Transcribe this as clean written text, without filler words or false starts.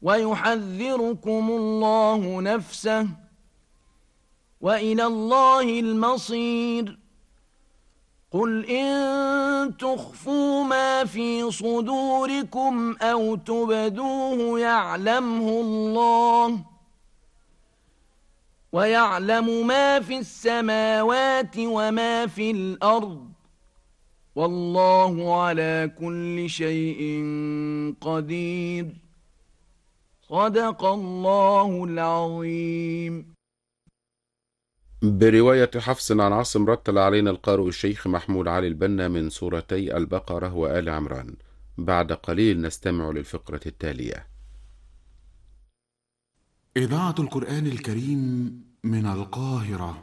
ويحذركم الله نفسه وإلى الله المصير. قل إن تخفوا ما في صدوركم أو تبدوه يعلمه الله ويعلم ما في السماوات وما في الأرض والله على كل شيء قدير. صدق الله العظيم. برواية حفص عن عاصم رتل علينا القارئ الشيخ محمود علي البنا من سورتي البقرة وآل عمران. بعد قليل نستمع للفقرة التالية. إذاعة القرآن الكريم من القاهرة.